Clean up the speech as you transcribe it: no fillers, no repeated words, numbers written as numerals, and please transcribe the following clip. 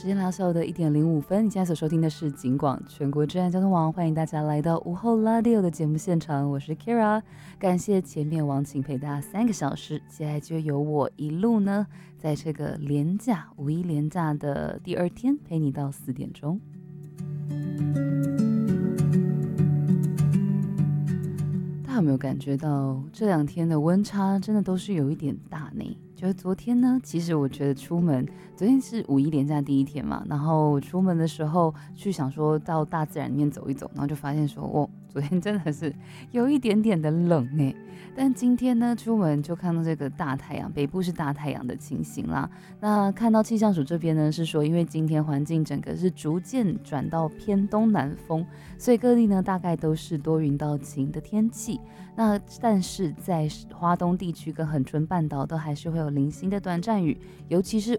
时间来到下午的1点05分，你现在所收听的是警广全国治安交通网，欢迎大家来到午后拉六的节目现场，我是 Kira， 感谢前面王晴陪大家3个小时，接下来就由我一路呢，在这个五一连假的第2天陪你到4点钟。大家有没有感觉到这2天的温差真的都是有一点大呢？就是昨天呢，其实我觉得昨天是五一连假第1天嘛，然后出门的时候去想说到大自然里面走一走，然后就发现说，昨天真的是有一点点的冷欸。但今天呢，出门就看到这个大太阳，北部是大太阳的情形啦。那看到气象署这边呢，是说因为今天环境整个是逐渐转到偏东南风，所以各地呢大概都是多云到晴的天气。那但是在花东地区跟恒春半岛都还是会有零星的短暂雨，尤其是